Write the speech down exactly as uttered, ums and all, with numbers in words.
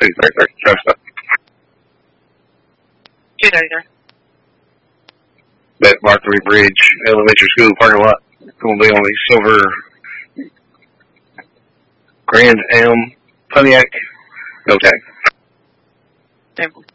two thirty, drive stop. two thirty-three. That Barkley Bridge Elementary School parking lot. Going to be on the silver Grand Am Pontiac. No tag. Table.